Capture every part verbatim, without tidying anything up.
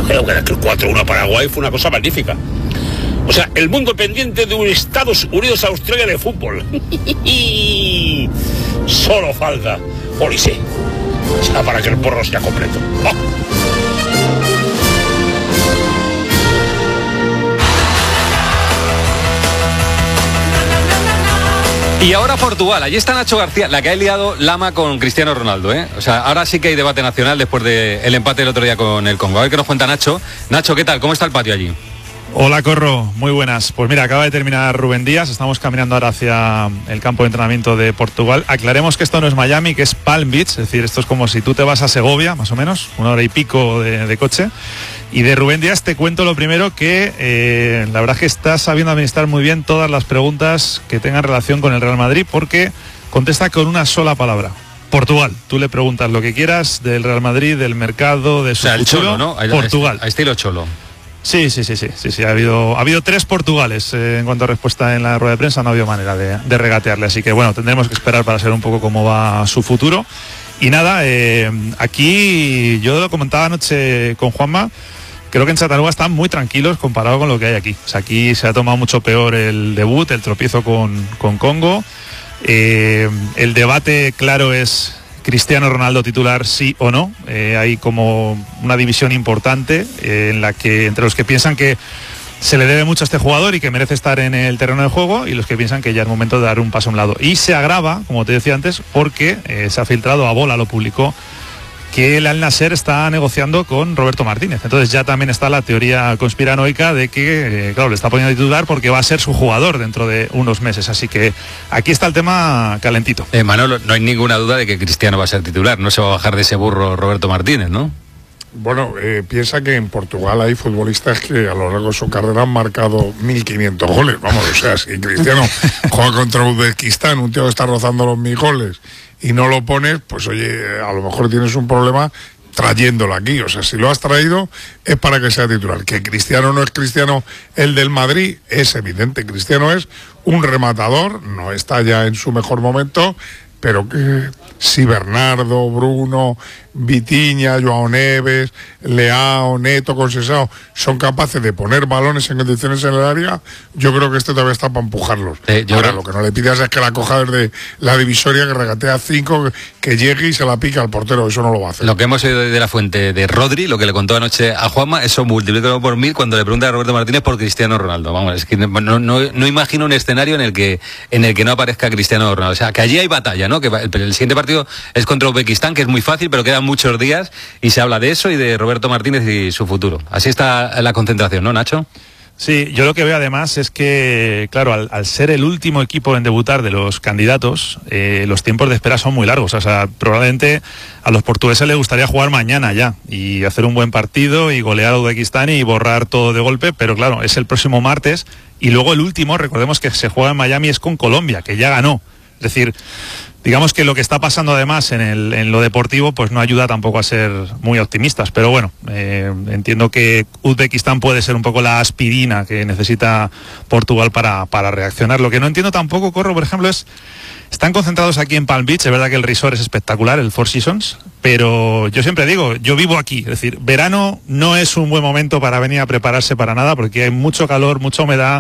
Creo que el cuatro uno a Paraguay fue una cosa magnífica. O sea, el mundo pendiente de un Estados Unidos-Australia de fútbol. Solo falta Olise. O sea, para que el porro sea completo. ¡Oh! Y ahora Portugal, allí está Nacho García, la que ha liado Lama con Cristiano Ronaldo, ¿eh? O sea, ahora sí que hay debate nacional después del empate del otro día con el Congo. A ver qué nos cuenta Nacho. Nacho, ¿qué tal? ¿Cómo está el patio allí? Hola, Corro, muy buenas. Pues mira, acaba de terminar Rubén Díaz, estamos caminando ahora hacia el campo de entrenamiento de Portugal. Aclaremos que esto no es Miami, que es Palm Beach, es decir, esto es como si tú te vas a Segovia, más o menos, una hora y pico de, de coche. Y de Rubén Díaz te cuento lo primero, que eh, la verdad es que está sabiendo administrar muy bien todas las preguntas que tengan relación con el Real Madrid, porque contesta con una sola palabra. Portugal. Tú le preguntas lo que quieras del Real Madrid, del mercado, de su o sea, futuro. El Cholo, ¿no? Portugal. A estilo Cholo. Sí, sí, sí, sí, sí, sí. Ha habido, ha habido tres Portugales eh, en cuanto a respuesta en la rueda de prensa, no ha habido manera de, de regatearle, así que bueno, tendremos que esperar para saber un poco cómo va su futuro. Y nada, eh, aquí yo lo comentaba anoche con Juanma, creo que en Chattanooga están muy tranquilos comparado con lo que hay aquí. O sea, aquí se ha tomado mucho peor el debut, el tropiezo con, con Congo. Eh, el debate, claro, es Cristiano Ronaldo titular, sí o no. Eh, hay como una división importante eh, en la que entre los que piensan que se le debe mucho a este jugador y que merece estar en el terreno de juego, y los que piensan que ya es momento de dar un paso a un lado. Y se agrava, como te decía antes, porque eh, se ha filtrado, a Bola lo publicó, que el Al Nassr está negociando con Roberto Martínez. Entonces ya también está la teoría conspiranoica de que, eh, claro, le está poniendo titular porque va a ser su jugador dentro de unos meses. Así que aquí está el tema calentito. Eh, Manolo, no hay ninguna duda de que Cristiano va a ser titular. No se va a bajar de ese burro Roberto Martínez, ¿no? Bueno, eh, piensa que en Portugal hay futbolistas que a lo largo de su carrera han marcado mil quinientos goles. Vamos, o sea, si Cristiano juega contra Uzbekistán, un tío que está rozando los mil goles, y no lo pones, pues oye, a lo mejor tienes un problema trayéndolo aquí. O sea, si lo has traído es para que sea titular. Que Cristiano no es Cristiano el del Madrid, es evidente. Cristiano es un rematador, no está ya en su mejor momento, pero que si Bernardo, Bruno, Vitinha, Joao Neves, Leao, Neto, Conceição son capaces de poner balones en condiciones en el área, yo creo que este todavía está para empujarlos. Eh, Ahora, creo... lo que no le pidas es que la coja desde la divisoria, que regatea cinco, que llegue y se la pica al portero. Eso no lo va a hacer. Lo que hemos oído de la fuente de Rodri, lo que le contó anoche a Juanma, eso multiplícalo por mil cuando le pregunta a Roberto Martínez por Cristiano Ronaldo. Vamos, es que no, no, no imagino un escenario en el que en el que no aparezca Cristiano Ronaldo. O sea, que allí hay batalla, ¿no? Que el, el siguiente partido es contra Uzbekistán, que es muy fácil, pero quedan muchos días y se habla de eso y de Roberto Martínez y su futuro. Así está la concentración, ¿no, Nacho? Sí, yo lo que veo además es que, claro, al, al ser el último equipo en debutar de los candidatos, eh, los tiempos de espera son muy largos. O sea, probablemente a los portugueses les gustaría jugar mañana ya y hacer un buen partido y golear a Uzbekistán y borrar todo de golpe, pero claro, es el próximo martes y luego el último, recordemos que se juega en Miami, es con Colombia, que ya ganó. Es decir, digamos que lo que está pasando además en, el, en lo deportivo pues no ayuda tampoco a ser muy optimistas, pero bueno, eh, entiendo que Uzbekistán puede ser un poco la aspirina que necesita Portugal para, para reaccionar. Lo que no entiendo tampoco, Corro, por ejemplo, es están concentrados aquí en Palm Beach. Es verdad que el resort es espectacular, el Four Seasons, pero yo siempre digo, yo vivo aquí, es decir, verano no es un buen momento para venir a prepararse para nada porque hay mucho calor, mucha humedad.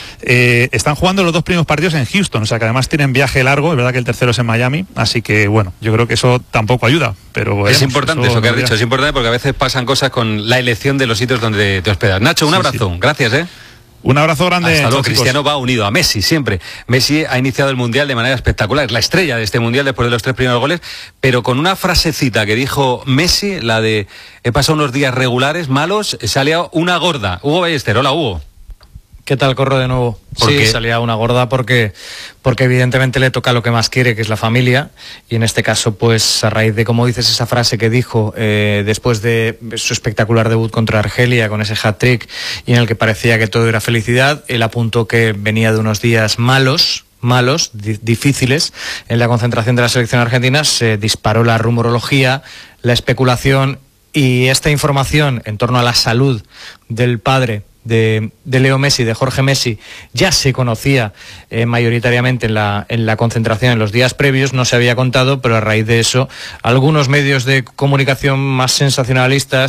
Eh, están jugando los dos primeros partidos en Houston, o sea que además tienen viaje largo. Es verdad que el tercero es en Miami, así que bueno, yo creo que eso tampoco ayuda, pero veremos. Es importante eso, eso que has dicho, es importante porque a veces pasan cosas con la elección de los sitios donde te hospedas. Nacho, un sí, abrazo, sí. Gracias, ¿eh? Un abrazo grande. Hasta luego. Cristiano va unido a Messi siempre. Messi ha iniciado el Mundial de manera espectacular, es la estrella de este Mundial después de los tres primeros goles, pero con una frasecita que dijo Messi, la de he pasado unos días regulares, malos, se ha liado una gorda. Hugo Ballester, hola Hugo. ¿Qué tal, Corro, de nuevo? Sí, salía una gorda porque, porque evidentemente le toca lo que más quiere, que es la familia, y en este caso, pues a raíz de, como dices, esa frase que dijo eh, después de su espectacular debut contra Argelia, con ese hat-trick, y en el que parecía que todo era felicidad, él apuntó que venía de unos días malos, malos, di- difíciles, en la concentración de la selección argentina. Se disparó la rumorología, la especulación, y esta información en torno a la salud del padre De, de Leo Messi, de Jorge Messi, ya se conocía eh, mayoritariamente en la, en la concentración en los días previos, no se había contado, pero a raíz de eso algunos medios de comunicación más sensacionalistas